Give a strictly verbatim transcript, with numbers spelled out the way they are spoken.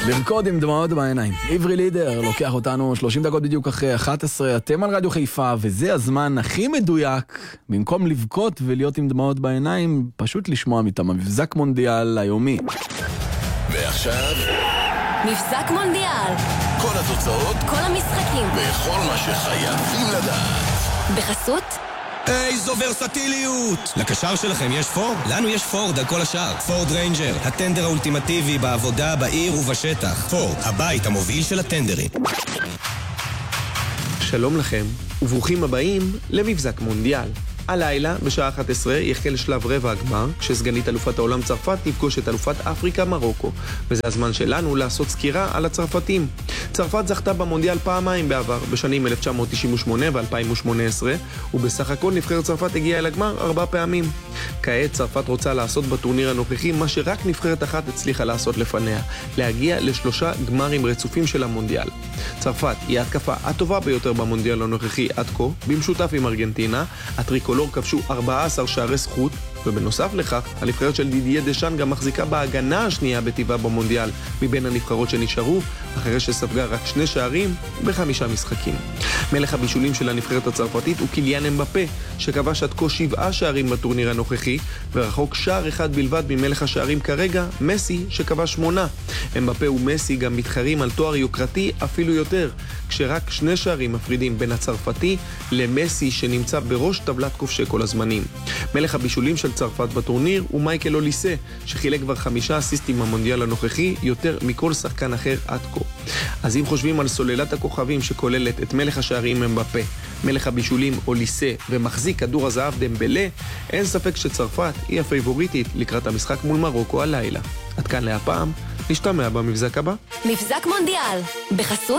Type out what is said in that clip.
לרקוד עם דמעות בעיניים. עברי לידר לוקח אותנו שלושים דקות בדיוק אחרי אחת עשרה. אתם על רדיו חיפה, וזה הזמן הכי מדויק, במקום לבכות ולהיות עם דמעות בעיניים, פשוט לשמוע מתם המבזק מונדיאל היומי. ועכשיו מבזק מונדיאל. כל התוצאות, כל המשחקים, וכל מה שחייבים לדעת. בחסות איזו ורסטיליות! לקשר שלכם יש פורד? לנו יש פורד על כל השאר. פורד ריינג'ר, הטנדר האולטימטיבי בעבודה, בעיר ובשטח. פורד, הבית המוביל של הטנדרים. שלום לכם, וברוכים הבאים למבזק מונדיאל. הלילה, בשעה אחת עשרה, יחל שלב רבע הגמר, כשסגנית אלופת העולם צרפת תפגוש את אלופת אפריקה מרוקו, וזה הזמן שלנו לעשות סקירה על הצרפתים. צרפת זכתה במונדיאל פעמיים בעבר, בשנים אלף תשע מאות תשעים ושמונה ו-אלפיים ושמונה עשרה, ובסך הכל נבחרת צרפת הגיעה אל הגמר ארבע פעמים. כעת צרפת רוצה לעשות בטורניר הנוכחי מה שרק נבחרת אחת הצליחה לעשות לפניה, להגיע לשלושה גמרים רצופים של המונדיאל. צרפת היא ההתקפה הטובה ביותר במונדיאל הנוכחי עד כה, במשותף עם ארגנטינה. הטריקולור כבשו ארבעה עשר שערי זכות, ובנוסף לכך, הנבחרת של דידיה דשאן גם מחזיקה בהגנה השנייה בטבעה במונדיאל מבין הנבחרות שנשארו, אחרי שספגה רק שני שערים בחמישה משחקים. מלך הבישולים של הנבחרת הצרפתית הוא קיליאן אמבפה, שכבש עד כה שבעה שערים בטורניר הנוכחי, ורחוק שער אחד בלבד ממלך השערים כרגע, מסי, שכבש שמונה. אמבפה ומסי גם מתחרים על תואר יוקרתי אפילו יותר, כשרק שני שערים מפרידים בין הצרפתי למסי שנמצא בראש טבלת כובשי כל הזמנים. מלך הבישולים של צרפת בטורניר הוא מייקל אוליסה, שחילק כבר חמישה אסיסטים במונדיאל הנוכחי, יותר מכל שחקן אחר עד כה. אז אם חושבים על סוללת הכוכבים שכוללת את מלך השערים אמבפה, מלך הבישולים אוליסה ומחזיק כדור הזהב דמבלה, אין ספק שצרפת היא הפייבוריטית לקראת המשחק מול מרוקו הלילה. עד כאן להפעם, נשתמע במבזק הבא. מבזק מונדיאל בחסות